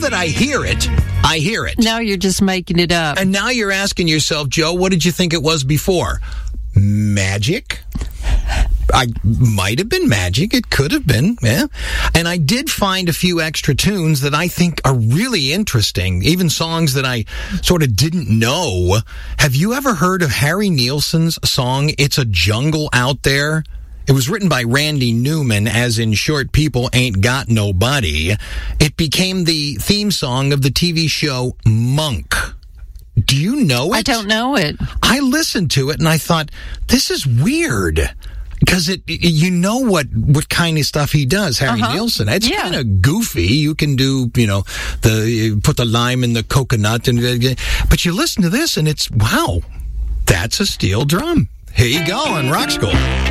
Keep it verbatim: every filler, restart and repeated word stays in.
that I hear it, I hear it. Now you're just making it up. And now you're asking yourself, Joe, what did you think it was before? Magic? I might have been magic. It could have been, yeah. And I did find a few extra tunes that I think are really interesting, even songs that I sort of didn't know. Have you ever heard of Harry Nilsson's song, It's a Jungle Out There? It was written by Randy Newman, as in short, people ain't got nobody. It became the theme song of the T V show Monk. Do you know it? I don't know it. I listened to it and I thought, this is weird. Because it, you know what, what kind of stuff he does, Harry uh-huh. Nilsson. It's yeah. kind of goofy. You can do, you know, the put the lime in the coconut, and but you listen to this and it's, wow, that's a steel drum. Here you go on Rock School.